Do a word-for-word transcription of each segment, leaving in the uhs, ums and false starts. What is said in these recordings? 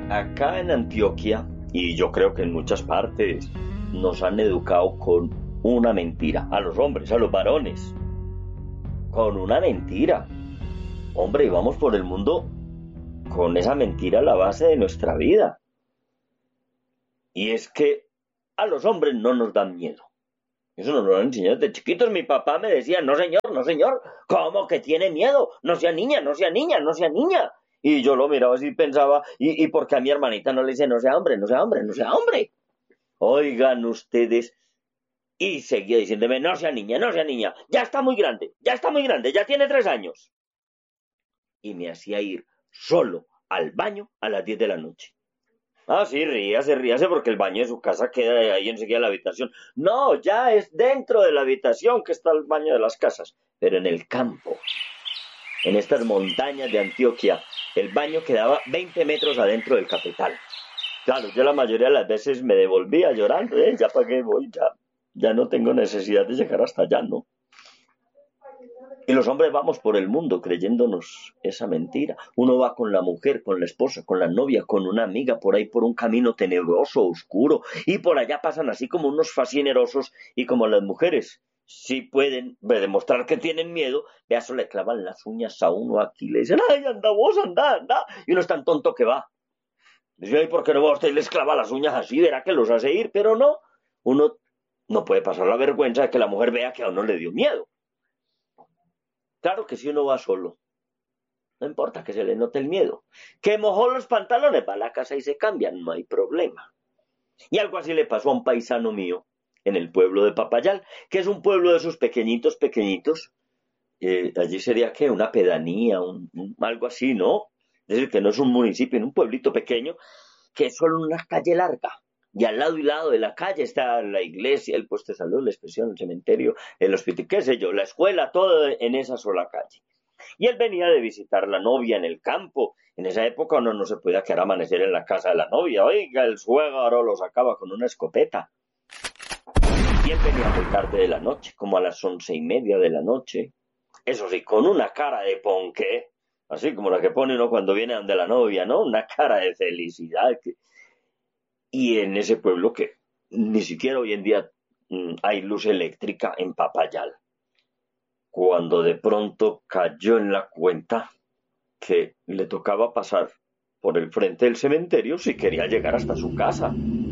Acá en Antioquia, y yo creo que en muchas partes, nos han educado con una mentira. A los hombres, a los varones. Con una mentira. Hombre, y vamos por el mundo con esa mentira a la base de nuestra vida. Y es que a los hombres no nos dan miedo. Eso nos lo han enseñado desde chiquitos. Mi papá me decía, no señor, no señor, ¿cómo que tiene miedo? No sea niña, no sea niña, no sea niña. Y yo lo miraba así y pensaba, ¿y, y por qué a mi hermanita no le dice, no sea hombre, no sea hombre, no sea hombre? Oigan ustedes, y seguía diciéndome, no sea niña, no sea niña, ya está muy grande, ya está muy grande, ya tiene tres años. Y me hacía ir solo al baño a las diez de la noche. Ah, sí, ríase, ríase, porque el baño de su casa queda ahí enseguida de la habitación. No, ya es dentro de la habitación que está el baño de las casas, pero en el campo, en estas montañas de Antioquia, el baño quedaba veinte metros adentro del cafetal. Claro, yo la mayoría de las veces me devolvía llorando, ¿eh? Ya para qué voy, ya, ya no tengo necesidad de llegar hasta allá, ¿no? Y los hombres vamos por el mundo creyéndonos esa mentira. Uno va con la mujer, con la esposa, con la novia, con una amiga, por ahí por un camino tenebroso, oscuro, y por allá pasan así como unos fascinerosos, y como las mujeres sí pueden demostrar que tienen miedo, de eso le clavan las uñas a uno aquí, le dicen, ay, anda vos, anda, anda, y uno es tan tonto que va. Dice, ay, ¿por qué no va usted y les clava las uñas así? Verá que los hace ir, pero no, uno no puede pasar la vergüenza de que la mujer vea que a uno le dio miedo. Claro que si uno va solo, no importa que se le note el miedo. Que mojó los pantalones, va a la casa y se cambian, no hay problema. Y algo así le pasó a un paisano mío en el pueblo de Papayal, que es un pueblo de esos pequeñitos, pequeñitos. Eh, allí sería, ¿qué? Una pedanía, un, un, algo así, ¿no? Es decir, que no es un municipio, en un pueblito pequeño, que es solo una calle larga. Y al lado y lado de la calle está la iglesia, el puesto de salud, la expresión, el cementerio, el hospital, qué sé yo, la escuela, todo en esa sola calle. Y él venía de visitar a la novia en el campo. En esa época uno no se podía quedar a amanecer en la casa de la novia. Oiga, el suegro lo sacaba con una escopeta. Y él venía muy tarde de la noche, como a las once y media de la noche. Eso sí, con una cara de ponqué, así como la que pone uno cuando viene donde la novia, ¿no? Una cara de felicidad. Que... Y en ese pueblo que ni siquiera hoy en día mmm, hay luz eléctrica en Papayal. Cuando de pronto cayó en la cuenta que le tocaba pasar por el frente del cementerio si quería llegar hasta su casa.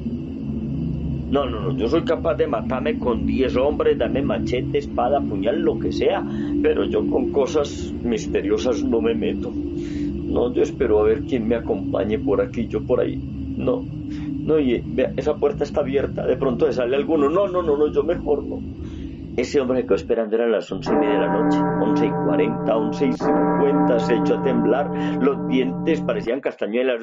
No, no, no, yo soy capaz de matarme con diez hombres, darme machete, espada, puñal, lo que sea, pero yo con cosas misteriosas no me meto. No, yo espero a ver quién me acompañe por aquí, yo por ahí. No, no, y vea, esa puerta está abierta, de pronto se sale alguno. No, no, no, no, yo mejor no. Ese hombre que quedó esperando eran las once y media de la noche, once y cuarenta, once y cincuenta, se echó a temblar, los dientes parecían castañuelas,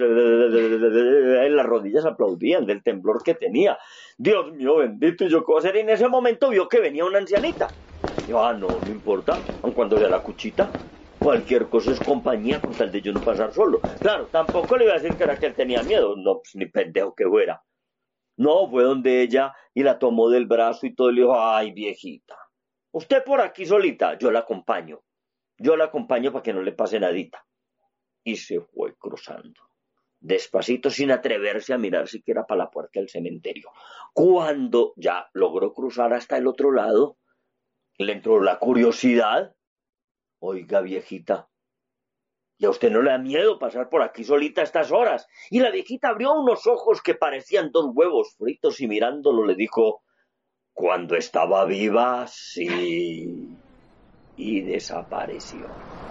las rodillas aplaudían del temblor que tenía. Dios mío bendito, ¿y yo qué voy a hacer? Y en ese momento vio que venía una ancianita. Dijo, ah, no, no importa, aun cuando sea la cuchita, cualquier cosa es compañía con tal de yo no pasar solo. Claro, tampoco le iba a decir que era que él tenía miedo, no, pues ni pendejo que fuera. No, fue donde ella y la tomó del brazo y todo, y le dijo, ay, viejita, usted por aquí solita, yo la acompaño, yo la acompaño para que no le pase nadita. Y se fue cruzando, despacito, sin atreverse a mirar siquiera para la puerta del cementerio. Cuando ya logró cruzar hasta el otro lado, le entró la curiosidad. Oiga, viejita, ¿y a usted no le da miedo pasar por aquí solita a estas horas? Y la viejita abrió unos ojos que parecían dos huevos fritos y mirándolo le dijo, cuando estaba viva, sí. Y desapareció.